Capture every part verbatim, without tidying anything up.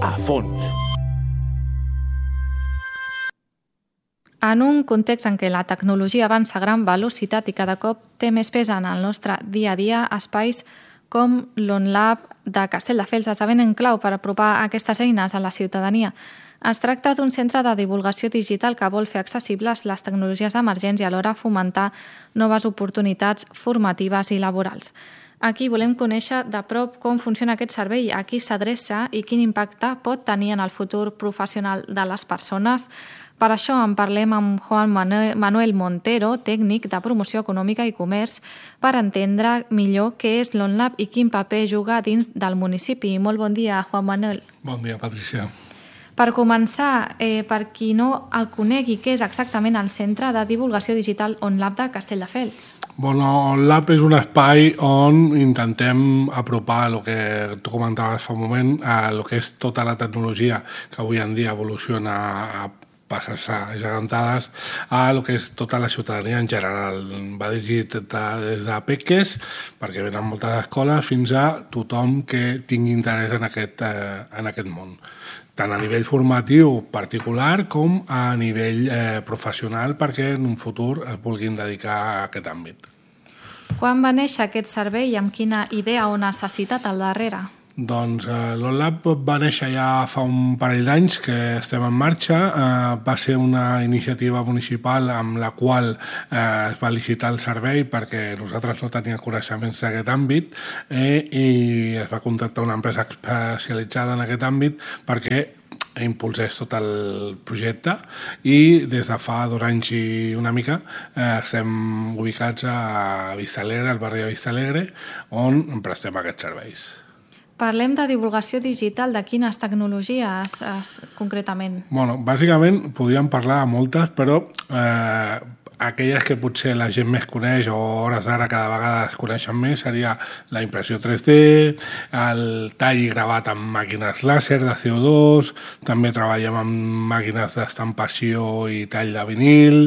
a fons. En un context en què la tecnologia avança a gran velocitat i cada cop té més pes en el nostre dia a dia, espais com l'OnLab de Castelldefels esdevenen clau per apropar aquestes eines a la ciutadania. Es tracta d'un centre de divulgació digital que vol fer accessibles les tecnologies emergents i alhora fomentar noves oportunitats formatives i laborals. Aquí volem conèixer de prop com funciona aquest servei, a qui s'adreça i quin impacte pot tenir en el futur professional de les persones. Per això en parlem amb Juan Manuel Montero, tècnic de promoció econòmica i comerç, per entendre millor què és l'OnLab i quin paper juga dins del municipi. Molt bon dia, Juan Manuel. Bon dia, Patricia. Per començar, eh, per qui no el conegui, què és exactament el Centre de Divulgació Digital OnLab de Castelldefels? Bueno, OnLab és un espai on intentem apropar el que tu comentaves fa un moment, a el que és tota la tecnologia que avui en dia evoluciona a passes gegantades a el que és tota la ciutadania en general. Va dirigit des de peques, perquè venen moltes escoles, fins a tothom que tingui interès en aquest, eh, en aquest món, tant a nivell formatiu particular com a nivell eh, professional, perquè en un futur es vulguin dedicar a aquest àmbit. Quan va néixer aquest servei i amb quina idea o necessitat al darrere? Doncs eh, l'OnLab va néixer ja fa un parell d'anys que estem en marxa. Eh, va ser una iniciativa municipal amb la qual eh, es va licitar el servei perquè nosaltres no teníem coneixements d'aquest àmbit eh, i es va contactar una empresa especialitzada en aquest àmbit perquè impulsés tot el projecte i des de fa dos anys i una mica eh, estem ubicats a Vistalegre, al barri de Vistalegre, on prestem aquests serveis. Parlem de divulgació digital, de quines tecnologies es, concretament? Bueno, bàsicament podríem parlar de moltes, però eh, aquelles que potser la gent més coneix o hores d'ara cada vegada es coneixen més seria la impressió tres D, el tall i gravat amb màquines làser de C O dos, també treballem amb màquines d'estampació i tall de vinil,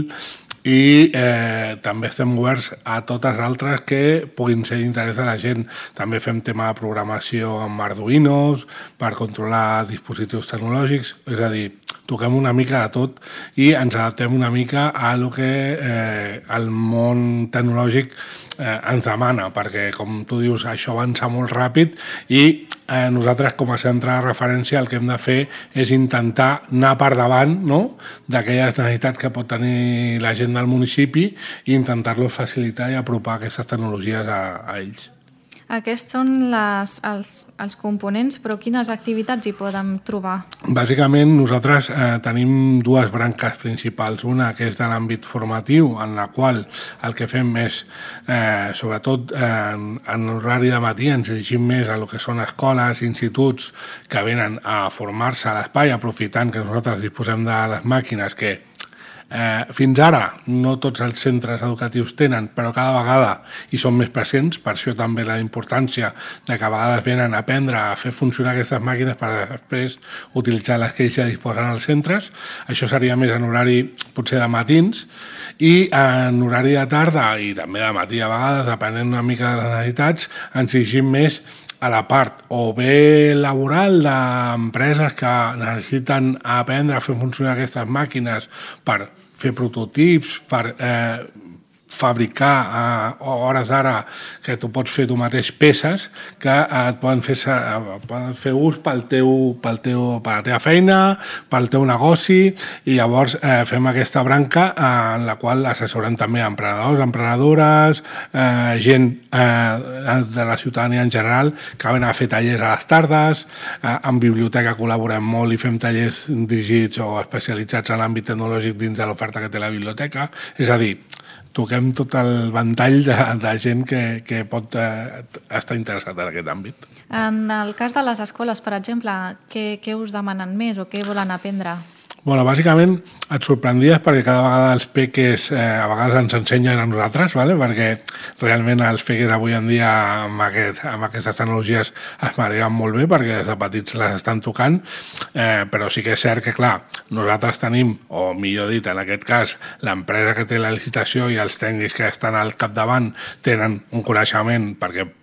i eh, també estem oberts a totes altres que puguin ser d'interès de la gent. També fem tema de programació amb Arduinos per controlar dispositius tecnològics, és a dir, toquem una mica de tot i ens adaptem una mica a lo que eh, el món tecnològic eh, ens demana, perquè com tu dius això avança molt ràpid i eh, nosaltres com a centre de referència el que hem de fer és intentar anar per davant, no?, d'aquelles necessitats que pot tenir la gent del municipi i intentar-los facilitar i apropar aquestes tecnologies a, a ells. Aquests són les, els, els components, però quines activitats hi podem trobar? Bàsicament nosaltres eh, tenim dues branques principals. Una que és de l'àmbit formatiu, en la qual el que fem és, eh, sobretot eh, en, en l'horari de matí, ens dirigim més a lo que són escoles, instituts que venen a formar-se a l'espai, aprofitant que nosaltres disposem de les màquines que Eh, fins ara no tots els centres educatius tenen, però cada vegada hi són més presents, per això també la importància de que a vegades venen a aprendre a fer funcionar aquestes màquines per després utilitzar les que ells ja disposen als centres. Això seria més en horari potser de matins, i en horari de tarda i també de matí a vegades, depenent una mica de les necessitats, ens dirigim més a la part o bé laboral d'empreses que necessiten aprendre a fer funcionar aquestes màquines per fer prototips, per eh, fabricar a hores d'ara que tu pots fer tu mateix peces que et poden fer, poden fer ús pel teu, pel teu, per la teva feina, pel teu negoci, i llavors eh, fem aquesta branca eh, en la qual assessorem també emprenedors, emprenedores, eh, gent eh, de la ciutadania en general que venen a fer tallers a les tardes. Eh, en biblioteca col·laborem molt i fem tallers dirigits o especialitzats en l'àmbit tecnològic dins de l'oferta que té la biblioteca. És a dir, toquem tot el ventall de, de gent que, que pot eh, estar interessat en aquest àmbit. En el cas de les escoles, per exemple, què, què us demanen més o què volen aprendre? Bueno, bàsicament et sorprendries perquè cada vegada els peques eh, a vegades ens ensenyen a nosaltres, ¿vale? Perquè realment els peques avui en dia amb, aquest, amb aquestes tecnologies es mareguen molt bé perquè des de petits les estan tocant, eh, però sí que és cert que, clar, nosaltres tenim, o millor dit, en aquest cas, l'empresa que té la licitació i els tècnics que estan al capdavant tenen un coneixement perquè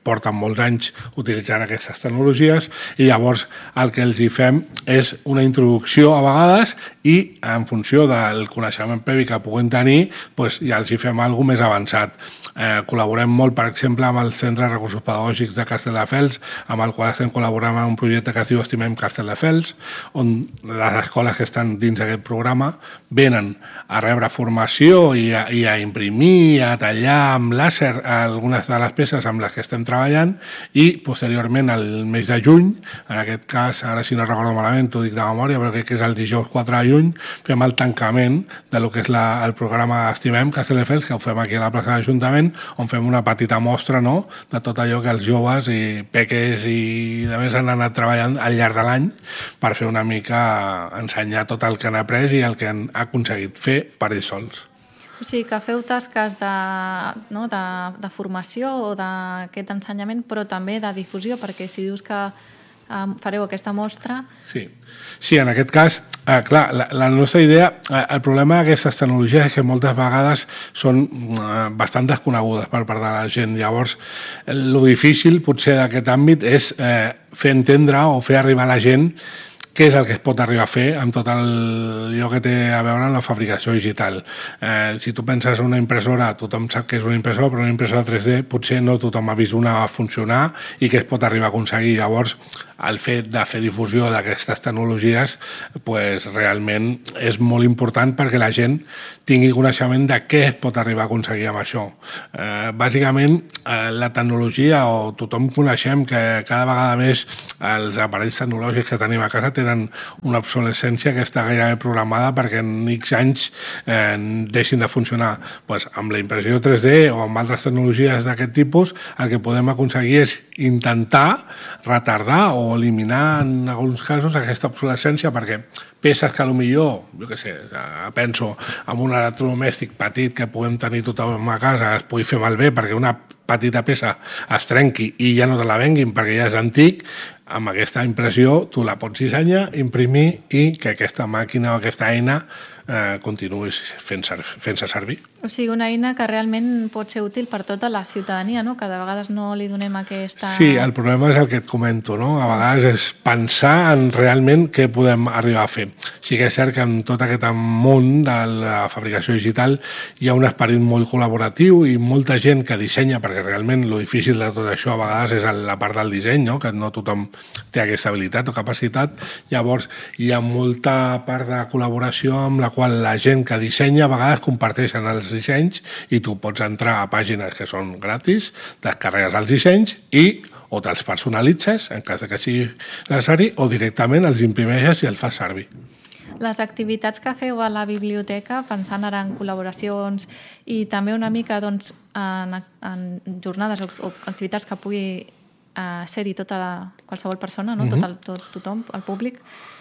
porten molts anys utilitzant aquestes tecnologies i llavors el que els hi fem és una introducció a vegades i en funció del coneixement previ que puguin tenir doncs ja els hi fem alguna cosa més avançat. Eh, col·laborem molt, per exemple, amb el Centre de Recursos Pedagògics de Castelldefels, amb el qual estem col·laborant en un projecte que es diu Estimem Castelldefels, on les escoles que estan dins d'aquest programa venen a rebre formació i a, i a imprimir, a tallar amb làser algunes de les peces amb les que estem treballant i posteriorment al mes de juny, en aquest cas, ara si no recordo malament, t'ho dic de memòria, però crec que és el dijous quatre de juny, fem el tancament de lo que és la, el programa Estimem Castelldefels, que ho fem aquí a la plaça de l'Ajuntament, on fem una petita mostra, no?, de tot allò que els joves i peques i de més han anat treballant al llarg de l'any per fer una mica ensenyar tot el que han après i el que han aconseguit fer per ells sols. O sigui que feu tasques de, no, de, de formació o d'aquest ensenyament, però també de difusió, perquè si dius que um, fareu aquesta mostra... Sí, sí, en aquest cas, eh, clar, la, la nostra idea, eh, el problema d'aquestes tecnologies és que moltes vegades són eh, bastant desconegudes per part de la gent. Llavors, el difícil potser d'aquest àmbit és eh, fer entendre o fer arribar a la gent què és el que es pot arribar a fer amb tot el, allò que té a veure amb la fabricació digital. Eh, si tu penses en una impressora, tothom sap que és una impressora, però una impressora tres D potser no tothom ha vist una funcionar i què es pot arribar a aconseguir. Llavors, el fet de fer difusió d'aquestes tecnologies pues, realment és molt important perquè la gent tingui coneixement de què es pot arribar a aconseguir amb això. Eh, bàsicament, eh, la tecnologia, o tothom coneixem que cada vegada més els aparells tecnològics que tenim a casa tenen una obsolescència que està gairebé programada perquè en X anys eh, deixin de funcionar. Pues, amb la impressió tres D o amb altres tecnologies d'aquest tipus, el que podem aconseguir és intentar retardar o eliminar en alguns casos aquesta obsolescència perquè peces que potser, jo què sé, penso en un electrodomèstic petit que puguem tenir tothom a casa es pugui fer malbé perquè una petita peça es trenqui i ja no te la venguin perquè ja és antic, amb aquesta impressió tu la pots dissenyar, imprimir i que aquesta màquina o aquesta eina eh, continuï fent-se fent servir. O sigui, una eina que realment pot ser útil per tota la ciutadania, no? Que de vegades no li donem aquesta... Sí, el problema és el que et comento, no? A vegades és pensar en realment què podem arribar a fer. Sí que és cert que en tot aquest món de la fabricació digital hi ha un esperit molt col·laboratiu i molta gent que dissenya, perquè realment lo difícil de tot això a vegades és la part del disseny, no? Que no tothom té aquesta habilitat o capacitat. Llavors, hi ha molta part de col·laboració amb la qual la gent que dissenya a vegades comparteixen els dissenys i tu pots entrar a pàgines que són gratis, descarregues els dissenys i o te'ls personalitzes en cas que sigui necessari o directament els imprimeixes i els fas servir. Les activitats que feu a la biblioteca, pensant ara en col·laboracions i també una mica doncs, en, en jornades o, o activitats que pugui eh, ser-hi tota la, qualsevol persona, no? Uh-huh. tot, el, tot tothom, el públic,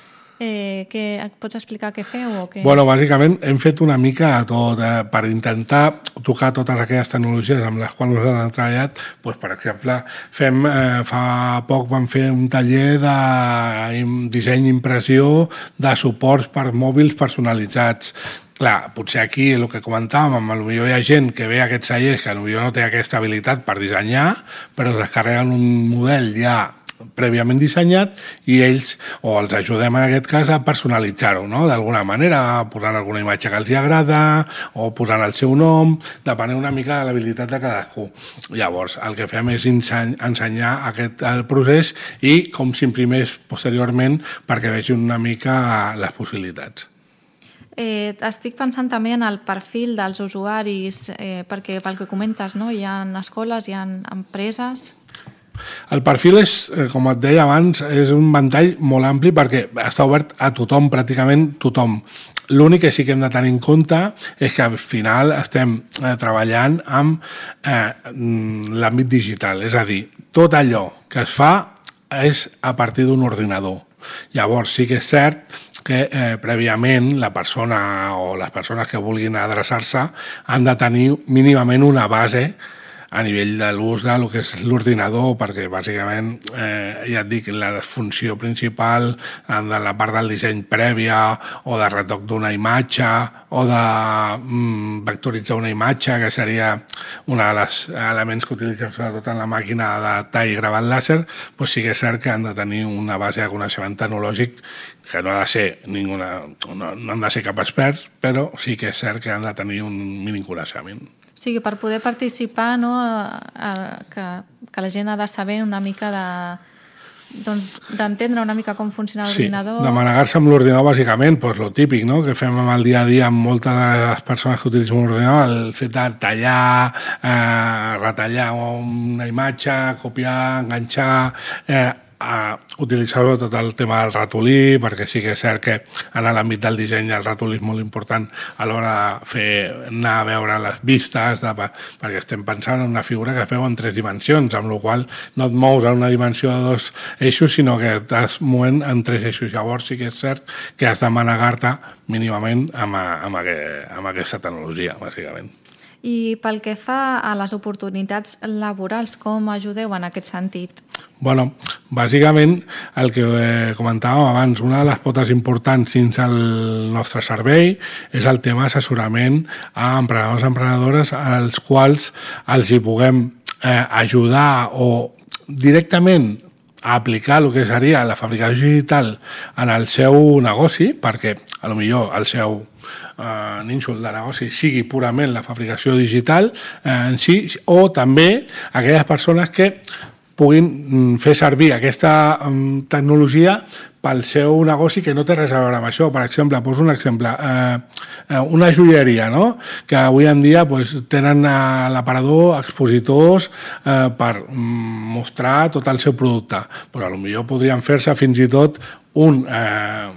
Eh, que, pots explicar què feu? O què... Bueno, bàsicament hem fet una mica a tot eh, per intentar tocar totes aquelles tecnologies amb les quals nosaltres hem treballat. Pues, per exemple, fem, eh, fa poc vam fer un taller de disseny i impressió de suports per mòbils personalitzats. Clar, potser aquí el que comentàvem, potser hi ha gent que ve a aquests tallers que potser no té aquesta habilitat per dissenyar, però descarreguen un model ja prèviament dissenyat i ells, o els ajudem en aquest cas a personalitzar-ho, no? D'alguna manera, posant alguna imatge que els agrada o posant el seu nom, depenent una mica de l'habilitat de cadascú. Llavors, el que fem és ensenyar aquest el procés i com s'imprimeix posteriorment perquè vegin una mica les possibilitats. Eh, estic pensant també en el perfil dels usuaris, eh, perquè pel que comentes, no? Hi ha escoles, hi ha empreses... El perfil és, com et deia abans, és un ventall molt ampli perquè està obert a tothom, pràcticament tothom. L'únic que sí que hem de tenir en compte és que al final estem eh, treballant amb eh, l'àmbit digital, és a dir, tot allò que es fa és a partir d'un ordinador. Llavors sí que és cert que eh, prèviament la persona o les persones que vulguin adreçar-se han de tenir mínimament una base a nivell de l'ús del que és l'ordinador, perquè bàsicament, eh, ja et dic, la funció principal de la part del disseny prèvia o de retoc d'una imatge o de mm, vectoritzar una imatge, que seria un dels elements que utilitzem sobretot en la màquina de tall i gravat làser, doncs sí que és cert que han de tenir una base de coneixement tecnològic que no ha de ser ninguna, no, no han de ser cap experts, però sí que és cert que han de tenir un mínim coneixement. O sigui, per poder participar, no, que, que la gent ha de saber una mica de... doncs d'entendre una mica com funciona l'ordinador. Sí, de manegar-se amb l'ordinador, bàsicament, doncs lo típic, no?, que fem amb el dia a dia amb moltes de les persones que utilitzen un ordinador, el fet de tallar, eh, retallar una imatge, copiar, enganxar, eh, a utilitzar tot el tema del ratolí, perquè sí que és cert que en l'àmbit del disseny el ratolí és molt important a l'hora de fer, anar a veure les vistes, de, perquè estem pensant en una figura que es veu en tres dimensions, amb la qual no et mous en una dimensió de dos eixos, sinó que estàs movent en tres eixos. Llavors sí que és cert que has de manegar-te mínimament amb, amb, aquest, amb aquesta tecnologia, bàsicament. I pel que fa a les oportunitats laborals, com ajudeu en aquest sentit? Bueno, bàsicament, el que eh, comentàvem abans, una de les potes importants dins el nostre servei és el tema assessorament a emprenedors i emprenedores als quals els hi puguem eh, ajudar o directament a aplicar el que seria la fabricació digital en el seu negoci, perquè a lo millor el seu eh, nínxol de negoci sigui purament la fabricació digital eh, en si, o també aquelles persones que puguin fer servir aquesta um, tecnologia pel seu negoci que no té res a veure amb això. Per exemple, poso un exemple, eh, una joieria, no?, que avui en dia pues, tenen a l'aparador expositors eh, per mostrar tot el seu producte, però potser podrien fer-se fins i tot un... Eh,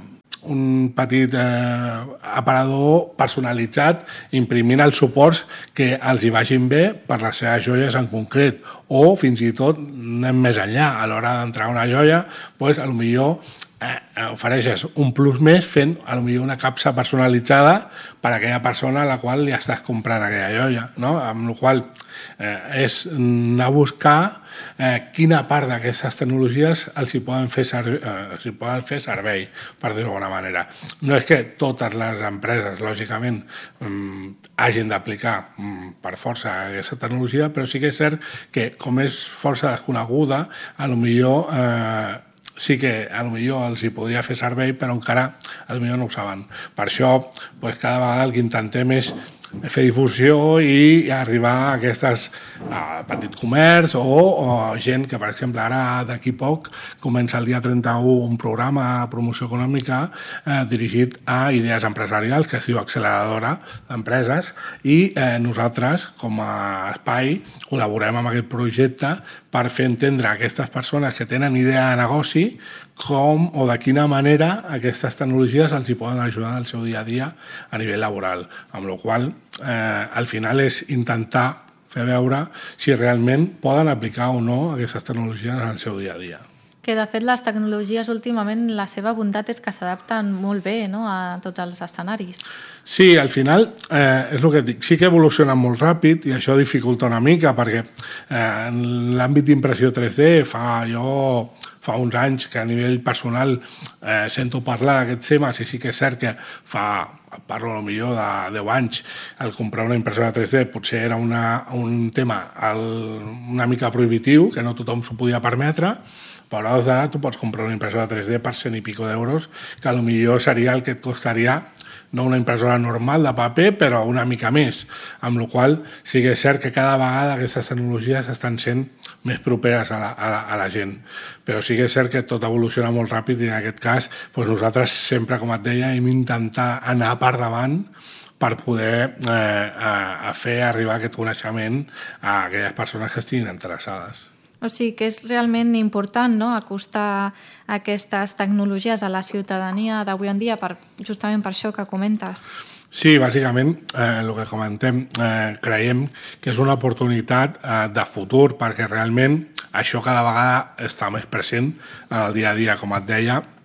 un petit eh, aparador personalitzat imprimint els suports que els hi vagin bé per les seves joies en concret, o fins i tot anem més enllà, a l'hora d'entrar a una joia doncs, potser eh, ofereixes un plus més fent potser una capsa personalitzada per a aquella persona a la qual li estàs comprant aquella joia, no? Amb la qual eh, és anar a buscar eh, quina part d'aquestes tecnologies els hi poden fer, serve, eh, els hi poden fer servei, per dir-ho d'alguna manera. No és que totes les empreses, lògicament, mm, hagin d'aplicar mm, per força aquesta tecnologia, però sí que és cert que, com és força desconeguda, a lo millor eh, sí que a lo millor els hi podria fer servei, però encara a lo millor no ho saben. Per això, pues, cada vegada el que intentem és fer difusió i arribar a aquestes a petit comerç o, o gent que, per exemple, ara d'aquí poc comença el dia trenta-u un programa de promoció econòmica eh, dirigit a idees empresarials que es diu Acceleradora d'Empreses, i eh, nosaltres, com a espai, col·laborem amb aquest projecte per fer entendre a aquestes persones que tenen idea de negoci com o de quina manera aquestes tecnologies els hi poden ajudar en el seu dia a dia a nivell laboral, amb la qual cosa eh, al final és intentar fer veure si realment poden aplicar o no aquestes tecnologies en el seu dia a dia. Que de fet les tecnologies últimament la seva bondat és que s'adapten molt bé, no?, a tots els escenaris. Sí, al final eh, és el que dic, sí que evolucionen molt ràpid i això dificulta una mica perquè eh, en l'àmbit d'impressió tres D fa jo fa uns anys que a nivell personal eh, sento parlar d'aquests temes, i sí que és cert que fa, parlo potser de deu anys, el comprar una impressora tres D potser era una, un tema el, una mica prohibitiu, que no tothom s'ho podia permetre, però ara d'ara tu pots comprar una impressora tres D per cent i pico d'euros, que potser seria el que et costaria no una impressora normal de paper, però una mica més, amb la qual cosa sí que és cert que cada vegada aquestes tecnologies estan sent més properes a la, a la, a la gent. Però sí que és cert que tot evoluciona molt ràpid i en aquest cas doncs nosaltres sempre, com et deia, hem d'intentar anar per davant per poder eh, a, a fer arribar aquest coneixement a aquelles persones que estiguin interessades. O sigui que és realment important, no?, acostar aquestes tecnologies a la ciutadania d'avui en dia, per, justament per això que comentes. Sí, bàsicament eh, el que comentem, eh, creiem que és una oportunitat eh, de futur, perquè realment això cada vegada està més present en el dia a dia, com et deia,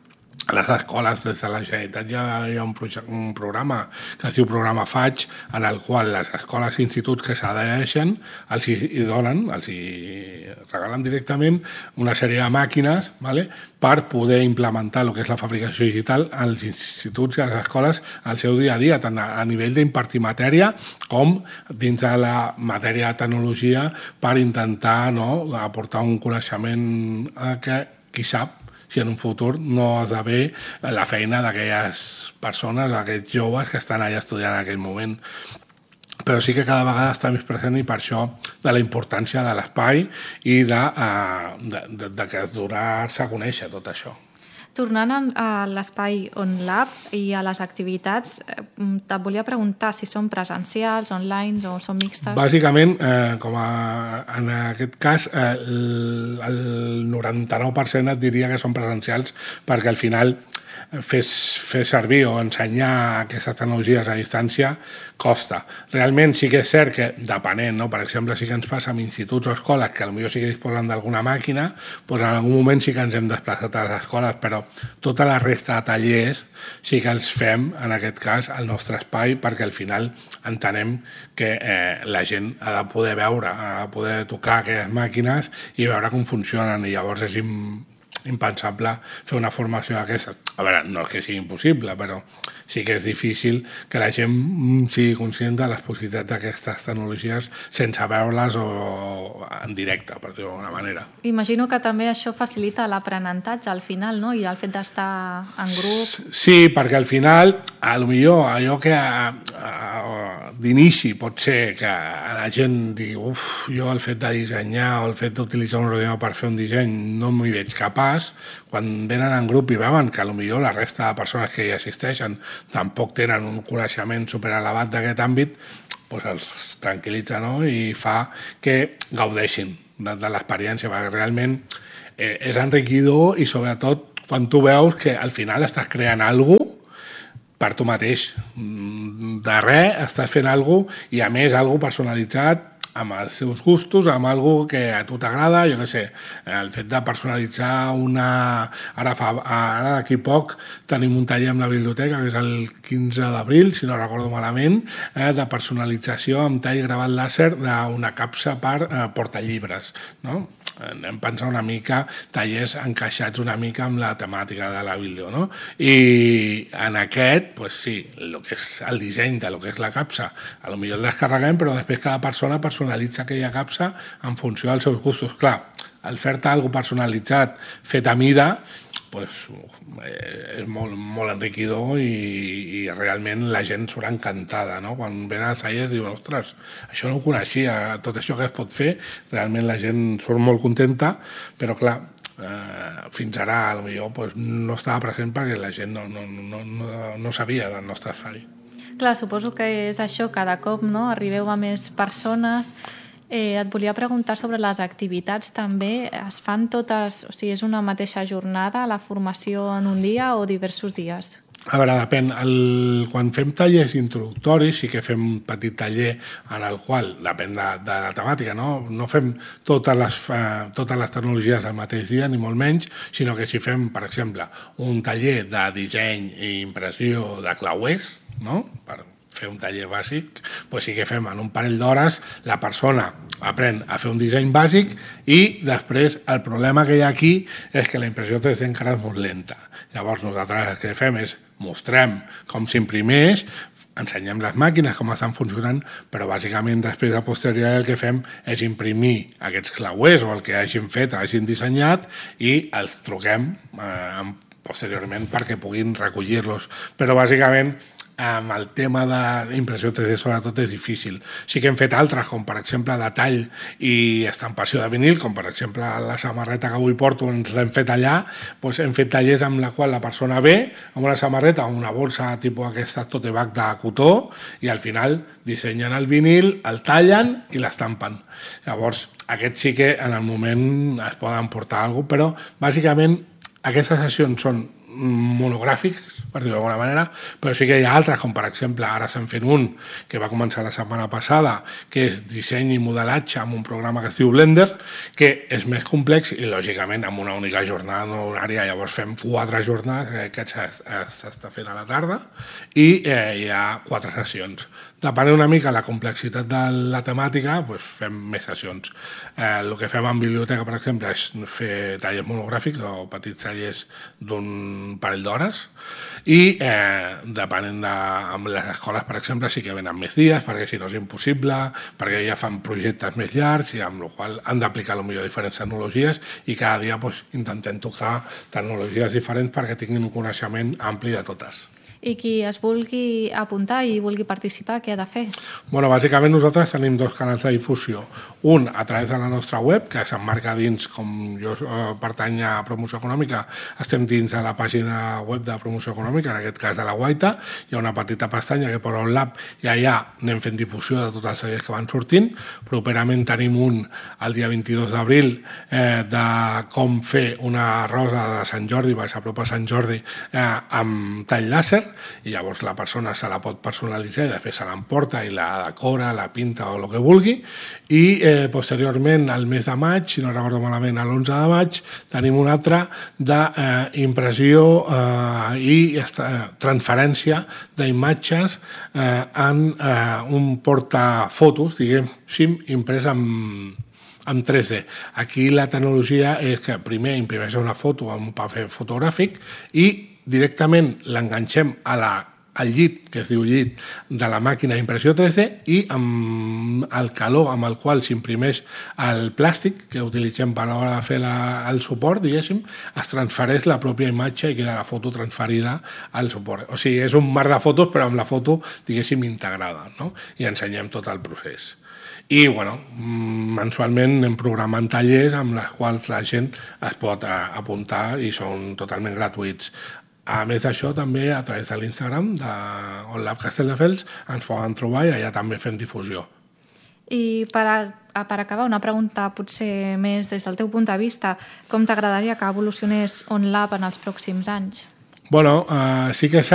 a les escoles des de la Generalitat hi ha, hi ha un, projecte, un programa que es diu Programa Faig, en el qual les escoles i instituts que s'adhereixen els hi, hi donen, els hi regalen directament una sèrie de màquines, vale, per poder implementar el que és la fabricació digital als instituts i a les escoles al seu dia a dia, tant a, a nivell d'impartir matèria com dins de la matèria de tecnologia, per intentar, no, aportar un coneixement eh, que qui sap si en un futur no esdevé la feina d'aquelles persones, d'aquests joves que estan allà estudiant en aquell moment. Però sí que cada vegada està més present, i per això de la importància de l'espai i de, de, de, de que es donar-se a conèixer tot això. Tornant a l'espai OnLab i a les activitats, et volia preguntar si són presencials, online o són mixtes. Bàsicament, eh, com a, en aquest cas, eh, el, el noranta-nou per cent et diria que són presencials, perquè al final fer, fer servir o ensenyar aquestes tecnologies a distància costa. Realment sí que és cert que, depenent, no? Per exemple, sí que ens passa amb instituts o escoles que potser sí que disposen d'alguna màquina, doncs en algun moment sí que ens hem desplaçat a les escoles, però tota la resta de tallers sí que els fem, en aquest cas, al nostre espai, perquè al final entenem que eh, la gent ha de poder veure, ha de poder tocar aquelles màquines i veure com funcionen, i llavors és impensable fer una formació d'aquestes. A veure, no és que sigui impossible, però sí que és difícil que la gent sigui conscient de les possibilitats d'aquestes tecnologies sense veure-les o en directe, per dir-ho d'alguna manera. Imagino que també això facilita l'aprenentatge al final, no? I el fet d'estar en grup. Sí, perquè al final, a lo millor allò que a, a, d'inici pot ser que la gent digui, uf, jo el fet de dissenyar o el fet d'utilitzar un ordinador per fer un disseny no m'hi veig capaç. Quan venen en grup i veuen que potser la resta de persones que hi assisteixen tampoc tenen un coneixement superelevat d'aquest àmbit, doncs els tranquil·litza, no? I fa que gaudeixin de, de l'experiència, perquè realment eh, és enriquidor, i sobretot quan tu veus que al final estàs creant alguna cosa per tu mateix. De res estàs fent alguna cosa, i a més alguna cosa personalitzat amb els seus gustos, amb algo que a tu t'agrada, jo què sé, el fet de personalitzar una... Ara, fa... Ara d'aquí poc tenim un taller amb la biblioteca, que és el quinze d'abril, si no recordo malament, eh, de personalització amb tall gravat làser d'una capsa per eh, portallibres, no? Hem pensat una mica tallers encaixats una mica amb la temàtica de la biblio, no? I en aquest, pues sí, el que és el disseny de lo que és la capsa, a lo millor el descarreguem, però després cada persona personalitza aquella capsa en funció dels seus gustos. Clar, al fer-te alguna personalitzat, fet a mida, pues, és molt, molt enriquidor, i, i realment la gent surt encantada, no? Quan venen als tallers diuen, ostres, això no ho coneixia, tot això que es pot fer, realment la gent surt molt contenta, però clar, eh, fins ara potser pues, no estava present perquè la gent no, no, no, no, no sabia del nostre espai. Clar, suposo que és això, cada cop, no? Arribeu a més persones. Eh, et volia preguntar sobre les activitats també. Es fan totes, o sigui, és una mateixa jornada, la formació en un dia o diversos dies? A veure, depèn. El, quan fem tallers introductoris sí que fem un petit taller en el qual, depèn de, de la temàtica, no, no fem totes les, eh, totes les tecnologies al mateix dia, ni molt menys, sinó que si fem, per exemple, un taller de disseny i impressió de clauers, no?, per fer un taller bàsic, doncs sí que fem en un parell d'hores, la persona aprèn a fer un disseny bàsic, i després el problema que hi ha aquí és que la impressió tres D encara és molt lenta. Llavors nosaltres el que fem és mostrem com s'imprimeix, ensenyem les màquines com estan funcionant, però bàsicament després a posteriori el que fem és imprimir aquests clauers o el que hagin fet, hagin dissenyat, i els truquem eh, posteriorment perquè puguin recollir-los. Però bàsicament amb el tema d'impressió tres D sobretot és difícil. Sí que hem fet altres, com per exemple de tall i estampació de vinil, com per exemple la samarreta que avui porto ens l'hem fet allà, doncs hem fet tallers amb la qual la persona ve amb una samarreta o una bolsa tipus aquesta tote bag de cotó, i al final dissenyen el vinil, el tallen i l'estampen. Llavors aquests sí que en el moment es poden portar alguna cosa, però bàsicament aquestes sessions són monogràfics, per dir-ho d'alguna manera, però sí que hi ha altres, com per exemple, ara estem fent un que va començar la setmana passada, que és disseny i modelatge amb un programa que es diu Blender, que és més complex i, lògicament, amb una única jornada no horària. Llavors fem quatre jornades, que s'està fent a la tarda, i eh, hi ha quatre sessions. Depenent una mica la complexitat de la temàtica, doncs fem més sessions. Eh, el que fem en biblioteca, per exemple, és fer tallers monogràfics o petits tallers d'un parell d'hores, i eh, depenent de amb les escoles, per exemple, sí que venen més dies, perquè si no és impossible, perquè ja fan projectes més llargs, i amb la qual cosa han d'aplicar potser diferents tecnologies, i cada dia doncs, intentem tocar tecnologies diferents perquè tinguin un coneixement ampli de totes. I qui es vulgui apuntar i vulgui participar, què ha de fer? Bueno, bàsicament nosaltres tenim dos canals de difusió. Un a través de la nostra web, que s'emmarca dins, com jo eh, pertany a Promoció Econòmica, estem dins de la pàgina web de Promoció Econòmica, en aquest cas de la Guaita. Hi ha una petita pestanya que posa un lab i allà anem fent difusió de tots els tallers que van sortint. Properament tenim un el dia vint-i-dos d'abril eh, de com fer una rosa de Sant Jordi, perquè s'apropa Sant Jordi, eh, amb tall làser, i llavors la persona se la pot personalitzar i després se l'emporta i la decora, la pinta o el que vulgui. I eh, posteriorment, al mes de maig, si no recordo malament, a l'onze de maig, tenim un altre d'impressió eh, i eh, transferència d'imatges eh, en eh, un portafotos, diguem, imprès amb en tres D. Aquí la tecnologia és que primer imprimeix una foto amb un paper fotogràfic i directament l'enganxem a la, al llit, que es diu llit, de la màquina d'impressió tres D, i amb el calor amb el qual s'imprimeix el plàstic que utilitzem per a l'hora de fer la, el suport, diguéssim, es transfereix la pròpia imatge i queda la foto transferida al suport. O sigui, és un mar de fotos, però amb la foto, diguéssim, integrada, no? I ensenyem tot el procés. I, bueno, mensualment anem programant tallers amb les quals la gent es pot apuntar i són totalment gratuïts. A més d'això, també a través de l'Instagram de OnLab Castelldefels ens poden trobar i allà també fem difusió. I per, a, per acabar, una pregunta potser més des del teu punt de vista. Com t'agradaria que evolucionés OnLab en els pròxims anys? Bueno, eh, sí que és